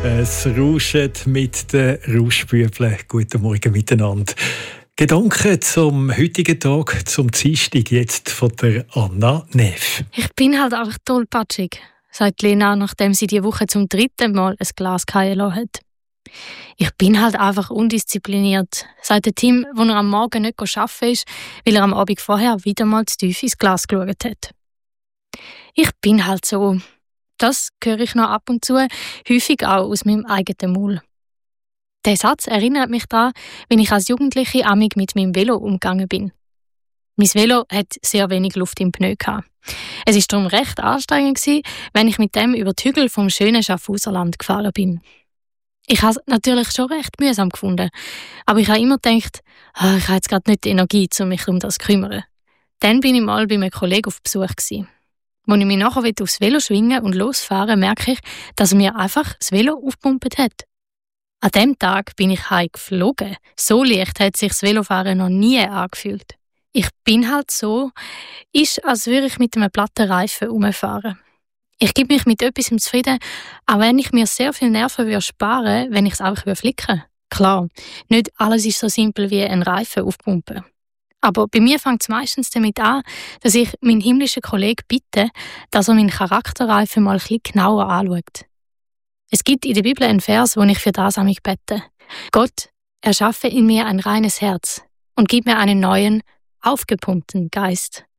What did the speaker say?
Es rauscht mit den Rauschbübeln. Guten Morgen miteinander. Gedanken zum heutigen Tag, zum Dienstag jetzt von der Anna Neff. Ich bin halt einfach tollpatschig, sagt Lena, nachdem sie diese Woche zum 3. Mal ein Glas fallen lassen hat. Ich bin halt einfach undiszipliniert, sagt der Tim, wo er am Morgen nicht arbeiten ist, weil er am Abend vorher wieder mal zu tief ins Glas geschaut hat. Ich bin halt so. Das höre ich noch ab und zu, häufig auch aus meinem eigenen Maul. Der Satz erinnert mich daran, wenn ich als Jugendliche amig mit meinem Velo umgegangen bin. Mein Velo hat sehr wenig Luft im Pneu gehabt. Es war darum recht anstrengend, wenn ich mit dem über die Hügel vom schönen Schaffhauserland gefahren bin. Ich habe es natürlich schon recht mühsam gefunden, aber ich habe immer gedacht, ich habe jetzt gerade nicht die Energie, um mich um das zu kümmern. Dann bin ich mal bei einem Kollegen auf Besuch. Als ich mich nachher aufs Velo schwingen und losfahren, merke ich, dass er mir einfach das Velo aufgepumpt hat. An diesem Tag bin ich heimgeflogen. So leicht hat sich das Velofahren noch nie angefühlt. Ich bin halt so, ist, als würde ich mit einem platten Reifen umfahren. Ich gebe mich mit etwas zufrieden, auch wenn ich mir sehr viel Nerven sparen würde, wenn ich es einfach flicken würde. Klar, nicht alles ist so simpel wie ein Reifen aufpumpen. Aber bei mir fängt es meistens damit an, dass ich meinen himmlischen Kollegen bitte, dass er meinen Charakterreifen mal ein bisschen genauer anschaut. Es gibt in der Bibel einen Vers, wo ich für das an mich bete. Gott, erschaffe in mir ein reines Herz und gib mir einen neuen, aufgepumpten Geist.